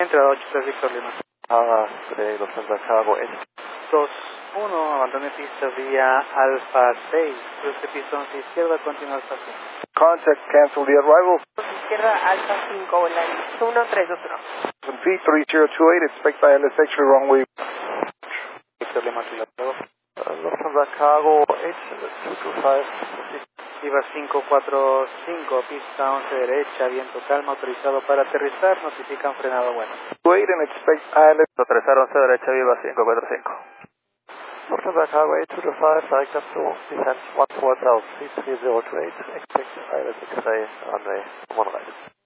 Entrada 83 Victor Lima. De Lufthansa Cargo 2-1, abandone pista vía Alfa 6. Cruce pista 11 izquierda, continúa Alfa 5. Contact, cancel the arrival. Izquierda, Alfa 5, Volaris 1321. V3028, expect ILS X-ray runway. Victor Lima, luego. Lufthansa Cargo 8225. Viva 545, pista 11 derecha, viento calma, autorizado para aterrizar, notifican frenado bueno. Wait and expect ILS. Aterrizar 11 derecha, Viva 545. Lufthansa Cargo 8225, flying up to descent 14000, 3028, expect ILS X-ray runway 1 right.